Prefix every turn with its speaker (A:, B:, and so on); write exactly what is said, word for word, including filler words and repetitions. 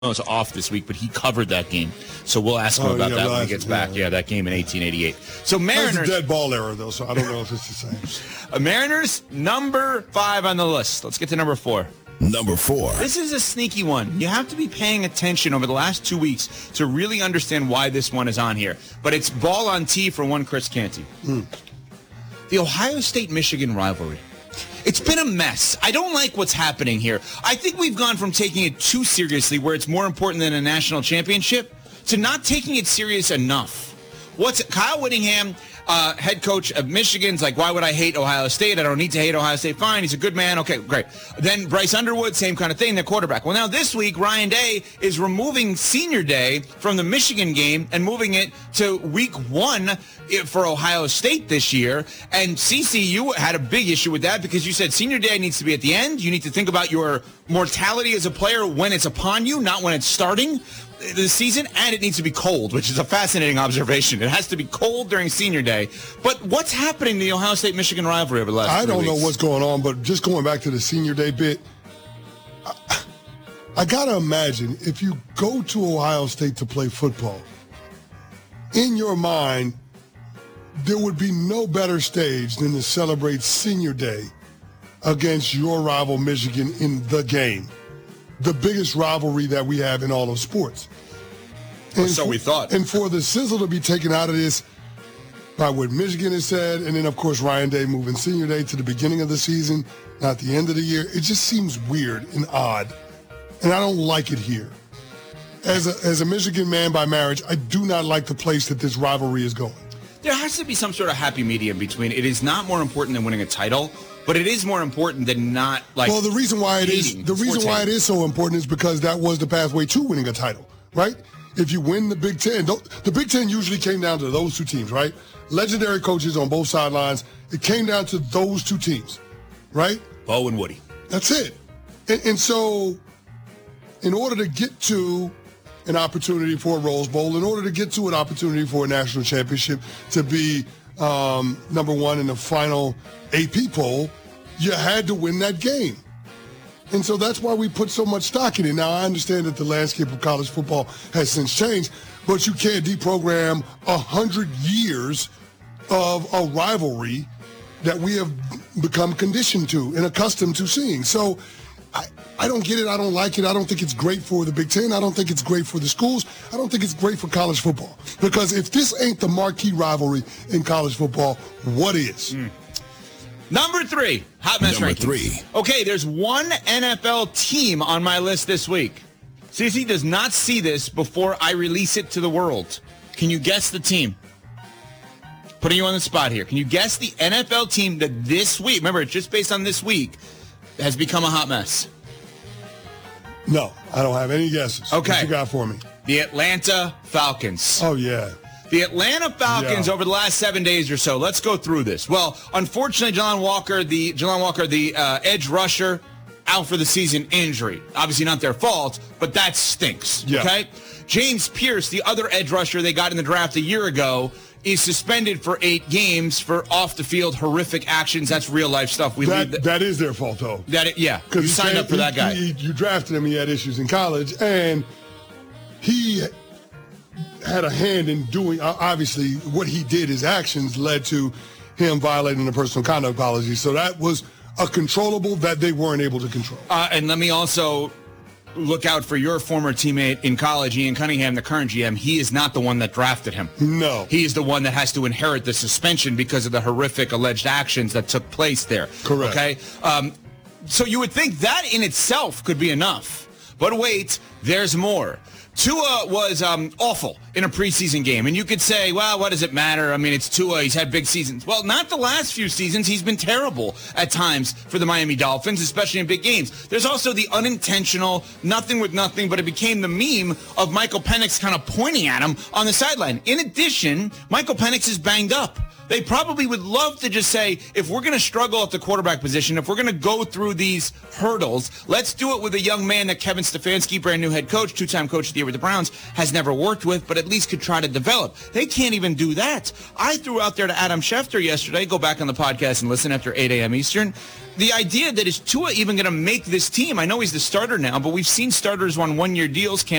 A: was off this week, but he covered that game. So we'll ask him
B: oh,
A: about
B: yeah,
A: that
B: well,
A: when he gets back. Yeah. yeah, that game in eighteen eighty-eight. So Mariners.
B: That's a dead ball error, though, so I don't know if it's the same.
A: uh, Mariners, number five on the list. Let's get to number four.
C: Number four.
A: This is a sneaky one. You have to be paying attention over the last two weeks to really understand why this one is on here. But it's ball on tee for one Chris Canty.
B: Mm.
A: The Ohio State-Michigan rivalry. It's been a mess. I don't like what's happening here. I think we've gone from taking it too seriously, where it's more important than a national championship, to not taking it serious enough. What's Kyle Whittingham, uh, head coach of Michigan's like, why would I hate Ohio State? I don't need to hate Ohio State. Fine, he's a good man. Okay, great. Then Bryce Underwood, same kind of thing, the quarterback. Well, now this week, Ryan Day is removing senior day from the Michigan game and moving it to week one for Ohio State this year. And C C, you had a big issue with that because you said senior day needs to be at the end. You need to think about your mortality as a player when it's upon you, not when it's starting the season, and it needs to be cold, which is a fascinating observation. It has to be cold during senior day. But what's happening to the Ohio State-Michigan rivalry over the last
B: I don't
A: weeks?
B: know what's going on, but just going back to the senior day bit, I, I got to imagine if you go to Ohio State to play football, in your mind, there would be no better stage than to celebrate senior day against your rival Michigan in the game. The biggest rivalry that we have in all of sports.
A: And so for, we thought.
B: And for the sizzle to be taken out of this by what Michigan has said, and then, of course, Ryan Day moving senior day to the beginning of the season, not the end of the year, it just seems weird and odd. And I don't like it here. As a, as a Michigan man by marriage, I do not like the place that this rivalry is going.
A: There has to be some sort of happy medium between it is not more important than winning a title, but it is more important than not like.
B: Well, the reason why it is the reason why it is so important is because that was the pathway to winning a title, right? If you win the Big Ten, the Big Ten usually came down to those two teams, right? Legendary coaches on both sidelines. It came down to those two teams, right?
A: Bo and Woody.
B: That's it. And, and so, in order to get to an opportunity for a Rose Bowl, in order to get to an opportunity for a national championship, to be um, number one in the final A P poll, you had to win that game. And so that's why we put so much stock in it. Now, I understand that the landscape of college football has since changed, but you can't deprogram one hundred years of a rivalry that we have become conditioned to and accustomed to seeing. So I, I don't get it. I don't like it. I don't think it's great for the Big Ten. I don't think it's great for the schools. I don't think it's great for college football. Because if this ain't the marquee rivalry in college football, what is?
A: Mm. Number three, hot mess
C: Number
A: rankings.
C: three.
A: Okay, there's one N F L team on my list this week. C C does not see this before I release it to the world. Can you guess the team? Putting you on the spot here. Can you guess the N F L team that this week, remember, it's just based on this week, has become a hot mess?
B: No, I don't have any guesses.
A: Okay.
B: What you got for me?
A: The Atlanta Falcons.
B: Oh, yeah.
A: The Atlanta Falcons
B: yeah.
A: over the last seven days or so. Let's go through this. Well, unfortunately, Jalon Walker, the Jalon Walker, the uh, edge rusher, out for the season, injury. Obviously not their fault, but that stinks.
B: Yeah.
A: Okay. James Pierce, the other edge rusher they got in the draft a year ago, is suspended for eight games for off-the-field horrific actions. That's real-life stuff. We
B: that,
A: leave
B: that is their fault, though.
A: That it, yeah, you signed up for that guy.
B: He, you drafted him. He had issues in college, and he had a hand in doing, obviously, what he did, his actions led to him violating the personal conduct policy. So that was a controllable that they weren't able to control.
A: Uh, and let me also look out for your former teammate in college, Ian Cunningham, the current G M. He is not the one that drafted him.
B: No.
A: He is the one that has to inherit the suspension because of the horrific alleged actions that took place there.
B: Correct.
A: Okay? Um, so you would think that in itself could be enough. But wait, there's more. Tua was um, awful in a preseason game. And you could say, well, what does it matter? I mean, it's Tua. He's had big seasons. Well, not the last few seasons. He's been terrible at times for the Miami Dolphins, especially in big games. There's also the unintentional, nothing with nothing, but it became the meme of Michael Penix kind of pointing at him on the sideline. In addition, Michael Penix is banged up. They probably would love to just say, if we're going to struggle at the quarterback position, if we're going to go through these hurdles, let's do it with a young man that Kevin Stefanski, brand new head coach, two-time coach of the year with the Browns, has never worked with, but at least could try to develop. They can't even do that. I threw out there to Adam Schefter yesterday, go back on the podcast and listen after eight a.m. Eastern, the idea that is Tua even going to make this team? I know he's the starter now, but we've seen starters on one-year deals.